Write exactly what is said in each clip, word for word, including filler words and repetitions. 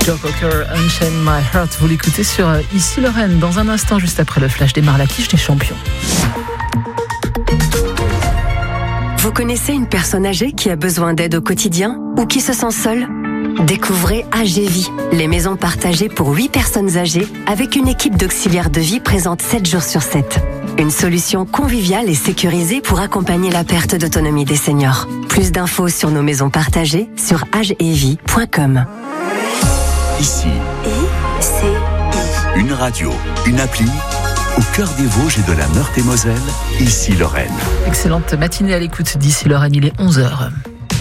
Joe Cocker, Unchain My Heart, vous l'écoutez sur Ici Lorraine. Dans un instant, juste après le flash, démarre la quiche des champions. Vous connaissez une personne âgée qui a besoin d'aide au quotidien ou qui se sent seule ? Découvrez A G Vie, les maisons partagées pour huit personnes âgées avec une équipe d'auxiliaires de vie présente sept jours sur sept. Une solution conviviale et sécurisée pour accompagner la perte d'autonomie des seniors. Plus d'infos sur nos maisons partagées sur agevie point com. Ici, I C I. une radio, une appli, au cœur des Vosges et de la Meurthe-et-Moselle, Ici Lorraine. Excellente matinée à l'écoute d'Ici Lorraine, il est onze heures.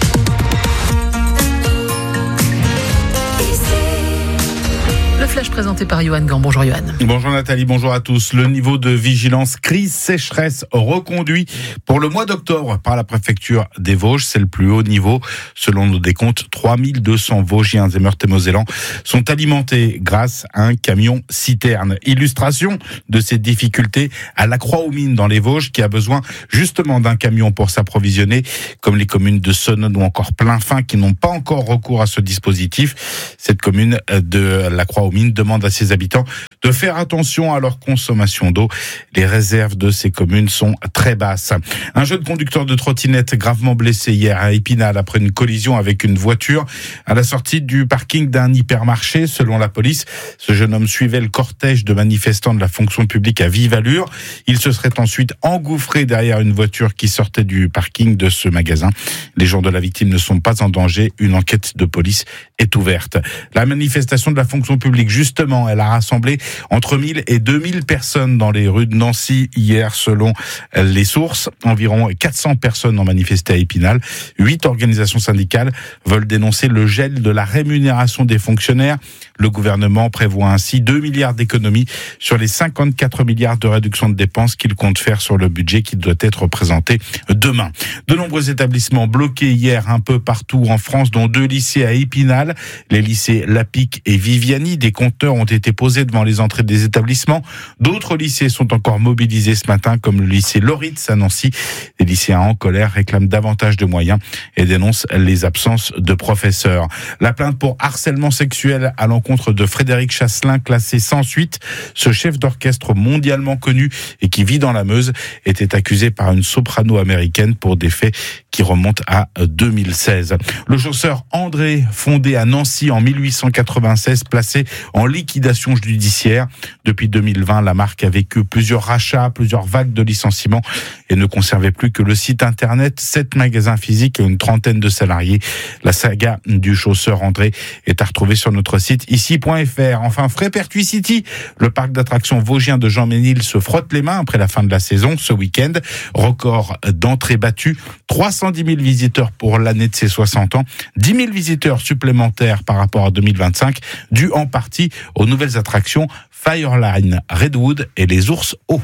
Le flash présenté par Johan Gant. Bonjour Johan. Bonjour Nathalie, bonjour à tous. Le niveau de vigilance crise sécheresse reconduit pour le mois d'octobre par la préfecture des Vosges. C'est le plus haut niveau. Selon nos décomptes, trois mille deux cents Vosgiens et Meurthe-et-Mosellans sont alimentés grâce à un camion citerne. Illustration de ces difficultés à la Croix-aux-Mines dans les Vosges qui a besoin justement d'un camion pour s'approvisionner, comme les communes de Sonnone ou encore Plainfin qui n'ont pas encore recours à ce dispositif. Cette commune de la Croix-aux-Mines demande à ses habitants de faire attention à leur consommation d'eau. Les réserves de ces communes sont très basses. Un jeune conducteur de trottinette gravement blessé hier à Épinal après une collision avec une voiture à la sortie du parking d'un hypermarché. Selon la police, ce jeune homme suivait le cortège de manifestants de la fonction publique à vive allure. Il se serait ensuite engouffré derrière une voiture qui sortait du parking de ce magasin. Les gens de la victime ne sont pas en danger. Une enquête de police est ouverte. La manifestation de la fonction publique, justement, elle a rassemblé entre mille et deux mille personnes dans les rues de Nancy hier, selon les sources. Environ quatre cents personnes ont manifesté à Épinal. Huit organisations syndicales veulent dénoncer le gel de la rémunération des fonctionnaires. Le gouvernement prévoit ainsi deux milliards d'économies sur les cinquante-quatre milliards de réduction de dépenses qu'il compte faire sur le budget qui doit être présenté demain. De nombreux établissements bloqués hier un peu partout en France, dont deux lycées à Épinal, les lycées Lapic et Viviani. Des compteurs ont été posés devant les entrées des établissements. D'autres lycées sont encore mobilisés ce matin, comme le lycée Loritz à Nancy. Les lycéens en colère réclament davantage de moyens et dénoncent les absences de professeurs. La plainte pour harcèlement sexuel à l'encontre de Frédéric Chasselin, classé sans suite. Ce chef d'orchestre mondialement connu et qui vit dans la Meuse était accusé par une soprano américaine pour des faits qui remontent à deux mille seize. Le chausseur André, fondé à Nancy en mille huit cent quatre-vingt-seize, placé en liquidation judiciaire. Depuis deux mille vingt, la marque a vécu plusieurs rachats, plusieurs vagues de licenciements et ne conservait plus que le site internet, sept magasins physiques et une trentaine de salariés. La saga du chausseur André est à retrouver sur notre site ici point f r. Enfin, Frépertuis City, le parc d'attractions vosgien de Jean Ménil se frotte les mains après la fin de la saison ce week-end. Record d'entrée battue, trois cent dix mille visiteurs pour l'année de ses soixante ans, dix mille visiteurs supplémentaires par rapport à deux mille vingt-cinq, dû en partie aux nouvelles attractions Fireline, Redwood et les ours hauts.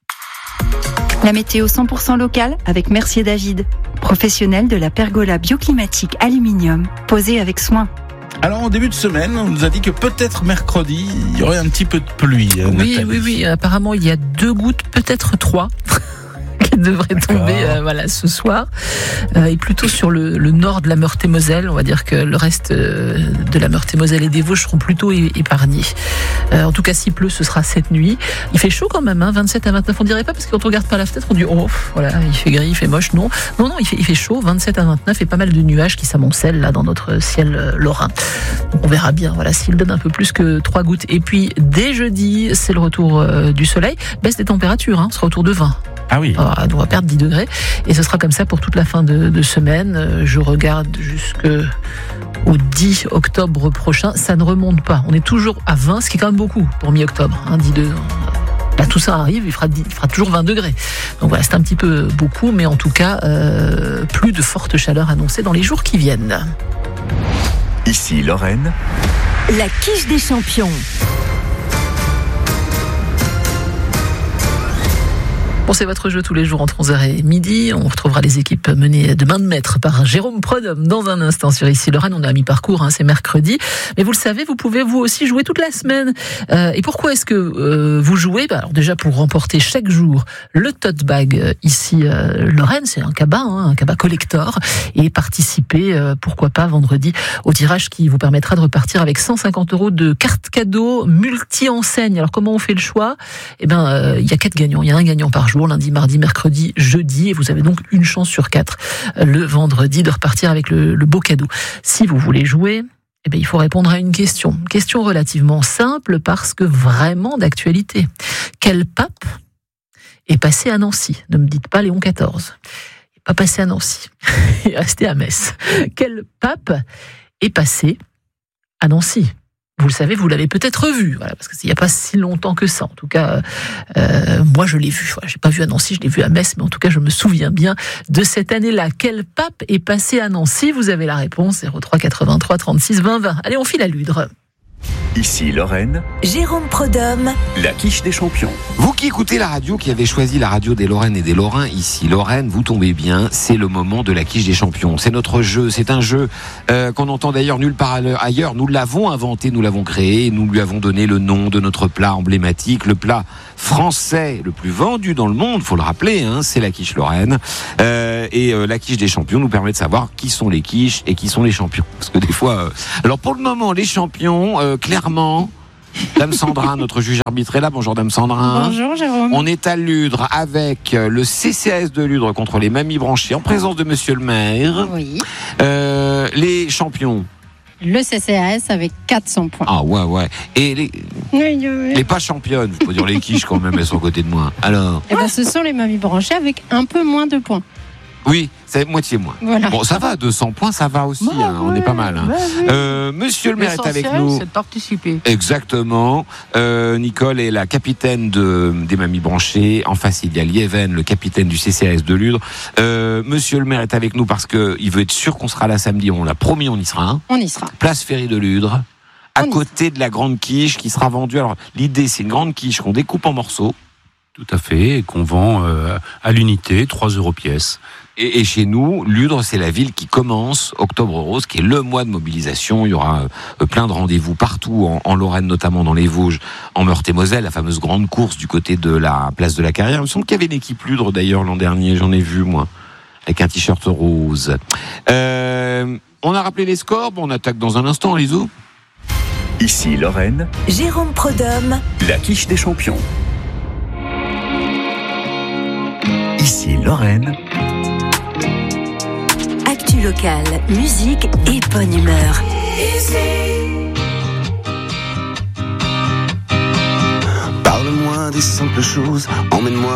La météo cent pour cent locale avec Mercier David, professionnel de la pergola bioclimatique aluminium, posée avec soin. Alors, en début de semaine, on nous a dit que peut-être mercredi, il y aurait un petit peu de pluie. Oui, Nathalie. oui, oui. Apparemment, il y a deux gouttes, peut-être trois. Qui devrait tomber euh, voilà, ce soir euh, et plutôt sur le, le nord de la Meurthe-et-Moselle. On va dire que le reste euh, de la Meurthe-et-Moselle et des Vosges seront plutôt é- épargnés. Euh, en tout cas, s'il pleut, ce sera cette nuit. Il fait chaud quand même, hein, vingt-sept à vingt-neuf. On dirait pas parce que quand on regarde par la fenêtre, on dit oh, voilà, il fait gris, il fait moche. Non, non, non, il fait, il fait chaud, vingt-sept à vingt-neuf et pas mal de nuages qui s'amoncellent là dans notre ciel euh, lorrain. Donc, on verra bien, voilà, s'il donne un peu plus que trois gouttes. Et puis dès jeudi, c'est le retour euh, du soleil, baisse des températures, hein, on sera autour de vingt. Ah oui. Alors, on va perdre dix degrés et ce sera comme ça pour toute la fin de, de semaine. Je regarde jusqu'au dix octobre prochain. Ça ne remonte pas. On est toujours à vingt, ce qui est quand même beaucoup pour mi-octobre. Hein, dix degrés. Là, tout ça arrive, il fera, dix, il fera toujours vingt degrés. Donc voilà, c'est un petit peu beaucoup, mais en tout cas, euh, plus de forte chaleur annoncée dans les jours qui viennent. Ici Lorraine. La quiche des champions. Pour Bon, c'est votre jeu tous les jours entre onze heures et midi. On retrouvera les équipes menées de main de maître par Jérôme Prodhomme dans un instant sur Ici Lorraine. On a mis parcours, hein, c'est mercredi. Mais vous le savez, vous pouvez vous aussi jouer toute la semaine. Euh, et pourquoi est-ce que euh, vous jouez? Bah, alors déjà pour remporter chaque jour le tote bag euh, Ici euh, Lorraine, c'est un cabas, hein, un cabas collector, et participer, euh, pourquoi pas vendredi, au tirage qui vous permettra de repartir avec cent cinquante euros de cartes cadeaux multi-enseignes. Alors comment on fait le choix? Eh ben, euh, il y a quatre gagnants. Il y a un gagnant par jour, lundi, mardi, mercredi, jeudi, et vous avez donc une chance sur quatre euh, le vendredi de repartir avec le, le beau cadeau. Si vous voulez jouer, eh bien, il faut répondre à une question. Question relativement simple parce que vraiment d'actualité. Quel pape est passé à Nancy? Ne me dites pas Léon quatorze. Il n'est pas passé à Nancy. Il est resté à Metz. Quel pape est passé à Nancy? Vous le savez, vous l'avez peut-être vu, voilà, parce qu'il n'y a pas si longtemps que ça. En tout cas, euh, moi je l'ai vu. Voilà, je l'ai pas vu à Nancy, je l'ai vu à Metz, mais en tout cas, je me souviens bien de cette année-là. Quel pape est passé à Nancy? Vous avez la réponse, zéro trois quatre-vingt-trois trente-six vingt vingt. Allez, on file à Ludre. Ici Lorraine, Jérôme Prodhomme, la quiche des champions. Vous qui écoutez la radio, qui avez choisi la radio des Lorraines et des Lorrains, ici Lorraine, vous tombez bien, c'est le moment de la quiche des champions. C'est notre jeu, c'est un jeu euh, qu'on entend d'ailleurs nulle part ailleurs. Nous l'avons inventé, nous l'avons créé, nous lui avons donné le nom de notre plat emblématique, le plat français le plus vendu dans le monde, faut le rappeler, hein, c'est la quiche Lorraine. Euh, et euh, la quiche des champions nous permet de savoir qui sont les quiches et qui sont les champions. Parce que des fois... Euh... Alors pour le moment, les champions... Euh, clairement, Dame Sandra, notre juge arbitre est là. Bonjour Dame Sandra. Bonjour Jérôme. On est à Ludre avec le C C A S de Ludre contre les Mamies Branchées en présence de Monsieur le maire. Oui. Euh, les champions. Le C C A S avec quatre cents points. Ah ouais, ouais. Et les, oui, oui. les pas championnes, il faut dire les quiches quand même, elles sont à côté de moi. Alors. Eh ben, ce sont les Mamies Branchées avec un peu moins de points. Oui, c'est moitié moins. Voilà. Bon, ça va, deux cents points, ça va aussi, bah, hein, ouais, on est pas mal. Hein. Bah, oui. euh, Monsieur le maire est avec nous. C'est de participer. Exactement. Euh, Nicole est la capitaine de, des Mamies Branchées. En face, il y a Lieven, le capitaine du C C A S de Ludre. Euh, Monsieur le maire est avec nous parce qu'il veut être sûr qu'on sera là samedi. On l'a promis, on y sera. Hein. On y sera. Place Ferry de Ludre, à côté de la grande quiche qui sera vendue. Alors, l'idée, c'est une grande quiche qu'on découpe en morceaux. Tout à fait, et qu'on vend euh, à l'unité, trois euros pièce. Et, et chez nous, Ludre, c'est la ville qui commence Octobre Rose, qui est le mois de mobilisation. Il y aura euh, plein de rendez-vous partout, en, en Lorraine, notamment dans les Vosges, en Meurthe-et-Moselle, la fameuse grande course du côté de la place de la Carrière. Il me semble qu'il y avait une équipe Ludre, d'ailleurs, l'an dernier, j'en ai vu, moi, avec un t-shirt rose. Euh, on a rappelé les scores, bon, on attaque dans un instant, Lisou. Ici Lorraine, Jérôme Prodhomme, la quiche des champions. Ici Lorraine, actu locale, musique et bonne humeur. Parle-moi des simples choses, emmène-moi